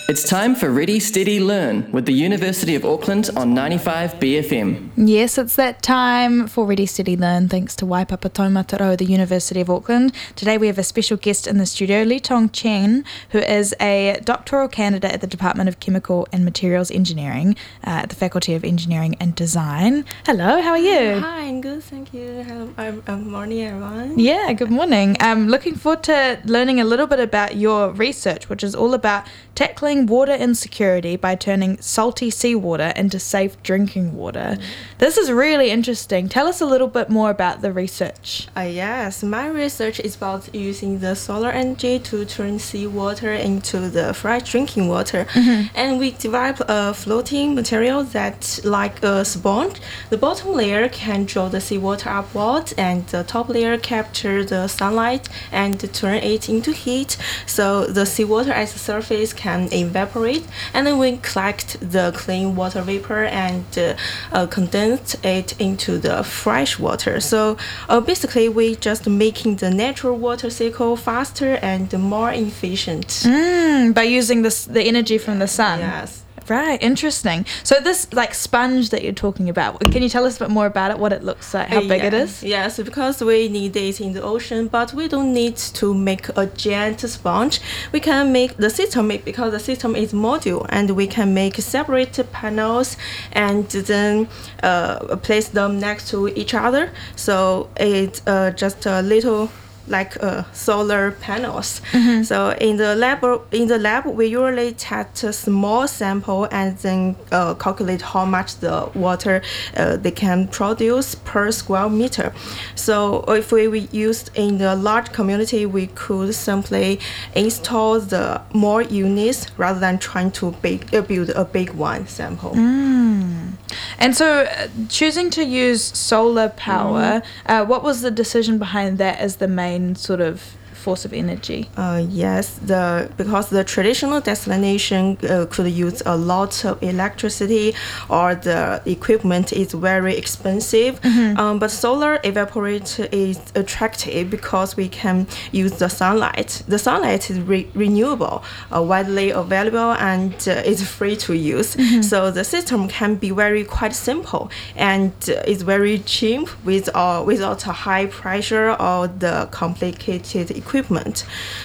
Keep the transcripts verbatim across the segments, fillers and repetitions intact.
It's time for Ready, Steady, Learn with the University of Auckland on ninety-five B F M. Yes, it's that time for Ready, Steady, Learn, thanks to Waipapa Taumataro, the University of Auckland. Today we have a special guest in the studio, Li Tong Chen, who is a doctoral candidate at the Department of Chemical and Materials Engineering uh, at the Faculty of Engineering and Design. Hello, how are you? Hi, I'm good, thank you. Hello, um, um, morning, everyone. Yeah, good morning. Um, looking forward to learning a little bit about your research, which is all about tackling water insecurity by turning salty seawater into safe drinking water. Mm. This is really interesting. Tell us a little bit more about the research. Uh, yes, my research is about using the solar energy to turn seawater into the fresh drinking water. Mm-hmm. And we develop a floating material that, like a sponge, the bottom layer can draw the seawater upward and the top layer capture the sunlight and turn it into heat. So the seawater at the surface can can evaporate, and then we collect the clean water vapor and uh, uh, condense it into the fresh water. So uh, basically we just making the natural water cycle faster and more efficient. Mm, by using this, the energy from the sun. Yes. Right, interesting. So this like sponge that you're talking about, can you tell us a bit more about it, what it looks like, how big yeah. it is? Yes, because we need it in the ocean, but we don't need to make a giant sponge. We can make the system, because the system is module, and we can make separate panels and then uh, place them next to each other. So it's uh, just a little like uh, solar panels. Mm-hmm. So in the lab, in the lab, we usually test a small sample and then uh, calculate how much the water uh, they can produce per square meter. So if we, we used in the large community, we could simply install the more units rather than trying to big, uh, build a big one sample. Mm. And so uh, choosing to use solar power, mm. uh, what was the decision behind that as the main sort of force of energy? Uh, yes, the because the traditional desalination uh, could use a lot of electricity, or the equipment is very expensive. Mm-hmm. Um, but solar evaporator is attractive because we can use the sunlight. The sunlight is re- renewable, uh, widely available, and uh, is free to use. Mm-hmm. So the system can be very quite simple and uh, is very cheap without without a high pressure or the complicated equipment. Equipment.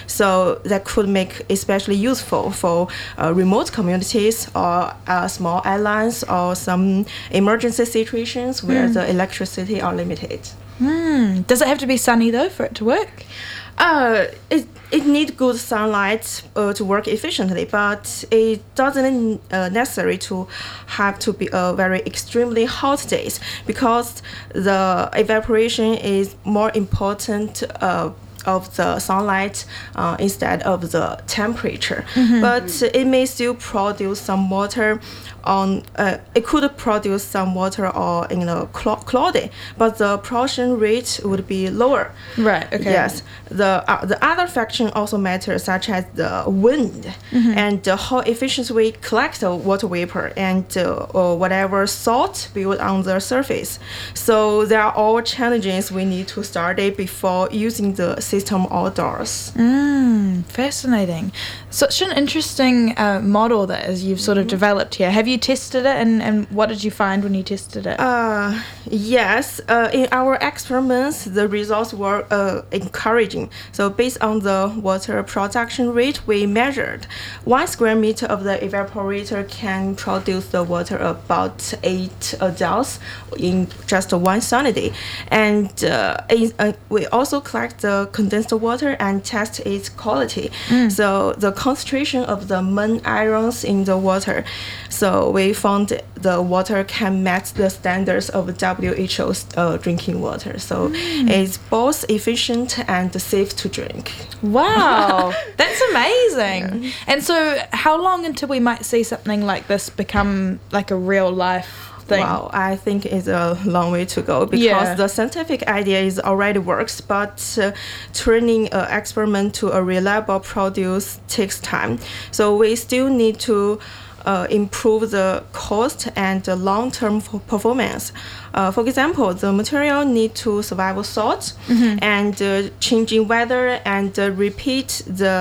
So that could make especially useful for uh, remote communities or uh, small islands or some emergency situations where mm. the electricity are limited. Mm. Does it have to be sunny though for it to work? Uh, it it needs good sunlight uh, to work efficiently, but it doesn't uh, necessary to have to be a very extremely hot days, because the evaporation is more important uh, of the sunlight uh, instead of the temperature. Mm-hmm. But it may still produce some water on uh, it could produce some water or in a cloudy, but the production rate would be lower. Right. Okay. Yes. The uh, the other factor also matters, such as the wind, mm-hmm. and uh, how efficient we collect the water vapor and uh, or whatever salt built on the surface. So there are all challenges we need to study before using the system outdoors. Mm, fascinating. Such an interesting uh, model that is you've sort of mm-hmm. developed here. Have you tested it, and, and what did you find when you tested it? Uh, yes, uh, in our experiments, the results were uh, encouraging. So based on the water production rate we measured, one square meter of the evaporator can produce the water about eight adults in just one sunny day. And uh, in, uh, we also collect the condensed water and test its quality. Mm. So the concentration of the main ions in the water. So we found the water can match the standards of W H O's uh, drinking water. So mm. it's both efficient and safe to drink. Wow, that's amazing. Yeah. And so how long until we might see something like this become like a real life thing? Wow, I think it's a long way to go, because yeah. the scientific idea is already works, but uh, turning an experiment to a reliable produce takes time. So we still need to Uh, improve the cost and the long-term f- performance. Uh, for example, the material need to survive salt, mm-hmm. and uh, changing weather, and uh, repeat the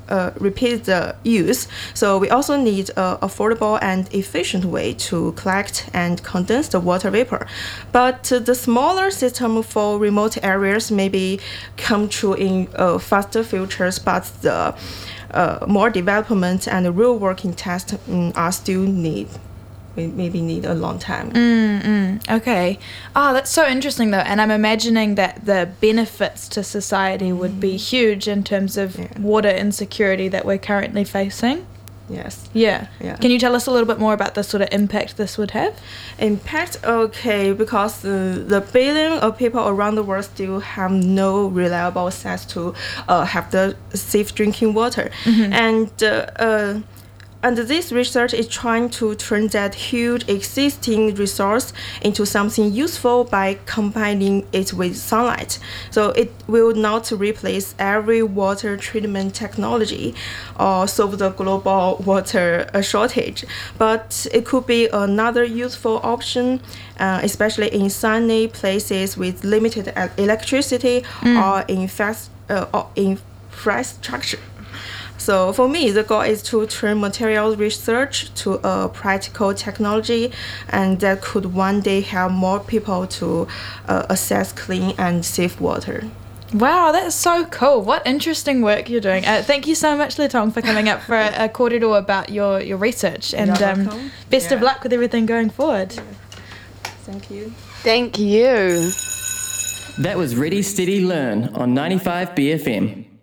uh, repeat the use. So we also need an affordable and efficient way to collect and condense the water vapor. But uh, the smaller system for remote areas maybe come true in uh, faster futures, but the uh, more development and real working tests um, are still need. We maybe need a long time. Mm-mm. Okay. Oh, that's so interesting, though. And I'm imagining that the benefits to society would be huge in terms of Yeah. water insecurity that we're currently facing. Yes. Yeah. Yeah. Can you tell us a little bit more about the sort of impact this would have? Impact, okay, because the, the billion of people around the world still have no reliable access to uh, have the safe drinking water. And uh, uh, and this research is trying to turn that huge existing resource into something useful by combining it with sunlight. So it will not replace every water treatment technology or solve the global water uh, shortage, but it could be another useful option, uh, especially in sunny places with limited e- electricity or in fast uh, or infrastructure. So for me, the goal is to turn materials research to a practical technology, and that could one day help more people to uh, access clean and safe water. Wow, that's so cool. What interesting work you're doing. Uh, thank you so much, Letong, for coming up for a, a kōrero about your, your research. And You're um, welcome. best of Yeah. luck with everything going forward. Thank you. Thank you. That was Ready, Steady, Learn on ninety-five B F M.